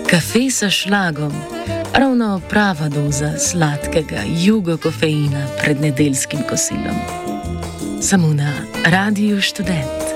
Kafe sa šlagom, ravno prava doza sladkega jugokofeina pred nedeljskim kosilom. Samo na Radiu Študent.